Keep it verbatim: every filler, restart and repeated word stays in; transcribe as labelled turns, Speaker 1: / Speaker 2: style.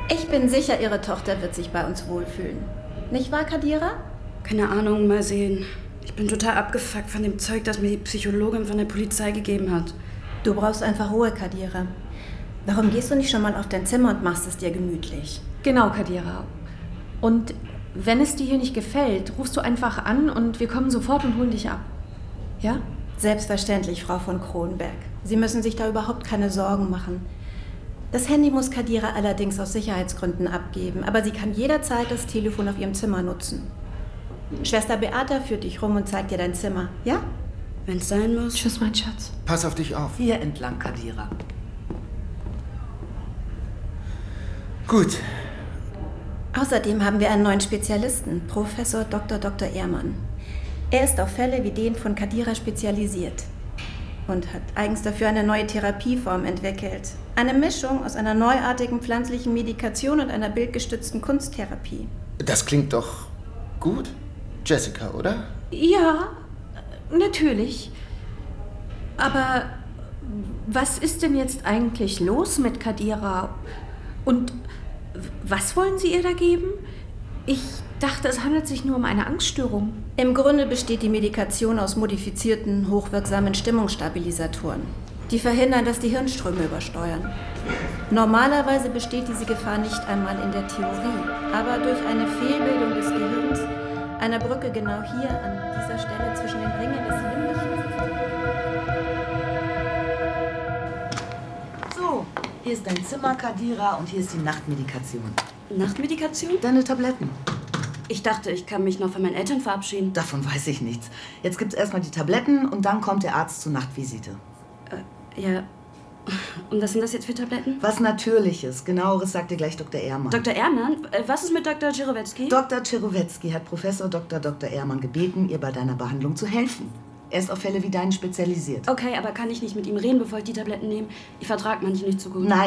Speaker 1: Ich bin sicher, Ihre Tochter wird sich bei uns wohlfühlen. Nicht wahr, Kadira?
Speaker 2: Keine Ahnung, mal sehen. Ich bin total abgefuckt von dem Zeug, das mir die Psychologin von der Polizei gegeben hat.
Speaker 1: Du brauchst einfach Ruhe, Kadira. Warum gehst du nicht schon mal auf dein Zimmer und machst es dir gemütlich?
Speaker 3: Genau, Kadira. Und wenn es dir hier nicht gefällt, rufst du einfach an und wir kommen sofort und holen dich ab. Ja?
Speaker 1: Selbstverständlich, Frau von Kronberg. Sie müssen sich da überhaupt keine Sorgen machen. Das Handy muss Kadira allerdings aus Sicherheitsgründen abgeben, aber sie kann jederzeit das Telefon auf ihrem Zimmer nutzen. Schwester Beata führt dich rum und zeigt dir dein Zimmer, ja?
Speaker 2: Wenn's sein muss.
Speaker 3: Tschüss, mein Schatz.
Speaker 4: Pass auf dich auf.
Speaker 5: Hier entlang, Kadira.
Speaker 4: Gut.
Speaker 1: Außerdem haben wir einen neuen Spezialisten, Professor Doktor Doktor Ehrmann. Er ist auf Fälle wie den von Kadira spezialisiert und hat eigens dafür eine neue Therapieform entwickelt. Eine Mischung aus einer neuartigen pflanzlichen Medikation und einer bildgestützten Kunsttherapie.
Speaker 4: Das klingt doch gut, Jessica, oder?
Speaker 3: Ja, natürlich. Aber was ist denn jetzt eigentlich los mit Kadira? Und was wollen Sie ihr da geben? Ich dachte, es handelt sich nur um eine Angststörung.
Speaker 1: Im Grunde besteht die Medikation aus modifizierten, hochwirksamen Stimmungsstabilisatoren. Die verhindern, dass die Hirnströme übersteuern. Normalerweise besteht diese Gefahr nicht einmal in der Theorie, aber durch eine Fehlbildung des Gehirns, einer Brücke genau hier an dieser Stelle zwischen den Ringen des limbischen Systems.
Speaker 5: So, hier ist dein Zimmer, Kadira, und hier ist die Nachtmedikation.
Speaker 2: Nachtmedikation?
Speaker 5: Deine Tabletten.
Speaker 2: Ich dachte, ich kann mich noch von meinen Eltern verabschieden.
Speaker 5: Davon weiß ich nichts. Jetzt gibt's erstmal die Tabletten und dann kommt der Arzt zur Nachtvisite.
Speaker 2: Äh, ja. Und was sind das jetzt für Tabletten?
Speaker 5: Was Natürliches. Genaueres sagt dir gleich Doktor Ehrmann.
Speaker 2: Doktor Ehrmann? Äh, Was ist mit Doktor Czerowetski?
Speaker 5: Doktor Czerowetski hat Professor Doktor Doktor Ehrmann gebeten, ihr bei deiner Behandlung zu helfen. Er ist auf Fälle wie deinen spezialisiert.
Speaker 2: Okay, aber kann ich nicht mit ihm reden, bevor ich die Tabletten nehme? Ich vertrage manche nicht so gut.
Speaker 5: Nein.